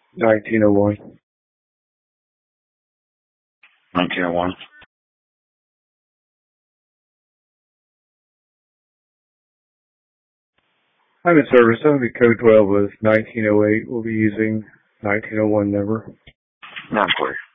1901. 1901. I'm in service. That'll be code 12 with 1908. We'll be using 1901 number. Not clear.